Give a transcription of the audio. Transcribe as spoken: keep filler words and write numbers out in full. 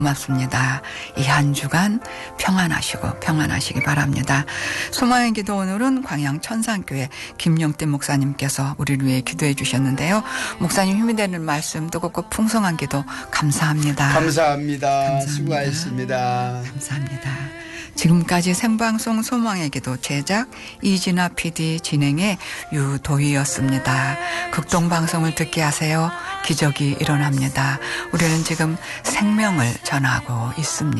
고맙습니다. 이 한 주간 평안하시고 평안하시기 바랍니다. 소망의 기도 오늘은 광양 천산교회 김용태 목사님께서 우리를 위해 기도해 주셨는데요. 목사님 힘이 되는 말씀 뜨겁고 풍성한 기도 감사합니다. 감사합니다. 감사합니다. 수고하셨습니다. 감사합니다. 지금까지 생방송 소망의 기도 제작 이진아 피디 진행의 유도희였습니다. 극동방송을 듣게 하세요. 기적이 일어납니다. 우리는 지금 생명을 전하고 있습니다.